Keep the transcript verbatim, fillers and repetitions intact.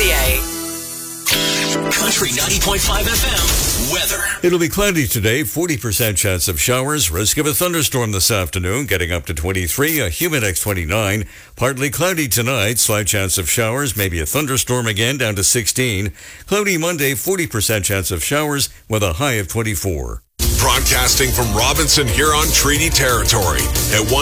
C A. Country ninety point five F M weather. It'll be cloudy today, forty percent chance of showers, risk of a thunderstorm this afternoon, getting up to twenty-three, a humid X twenty-nine. Partly cloudy tonight, slight chance of showers, maybe a thunderstorm again, down to sixteen. Cloudy Monday, forty percent chance of showers with a high of twenty-four. Broadcasting from Robinson Huron Treaty Territory at one